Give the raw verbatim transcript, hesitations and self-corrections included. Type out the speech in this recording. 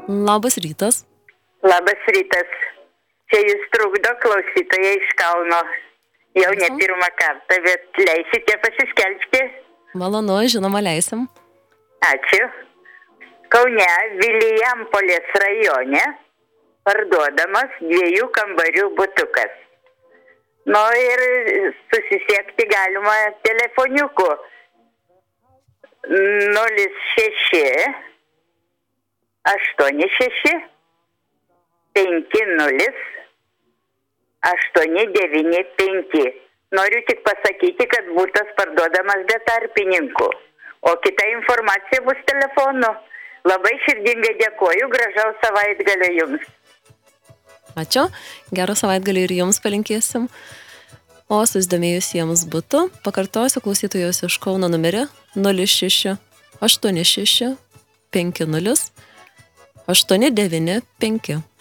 Labas rytas. Labas rytas. Čia jūs trukdo klausytoja iš Kauno. Jau ne pirmą kartą, bet leisite pasiskelbti? Malonu, žinoma, leisim. Ačiū. Kaune, Vilijampolės rajone, parduodamas dviejų kambarių butukas. Nu ir susisiekti galima telefoniuku. nulis šeši aštuoni šeši penki nulis aštuoni devyni penki. Noriu tik pasakyti, kad būtas parduodamas be tarpininkų, o kita informacija bus telefonu. Labai širdingai dėkoju, gražaus savaitgalio jums. Ačiū, gero savaitgalį ir jums palinkėsim. O susidomėjusiems būtų, pakartosiu klausytojos iš Kauno numerį nulis šeši aštuoni šeši penki nulis aštuoni devyni penki.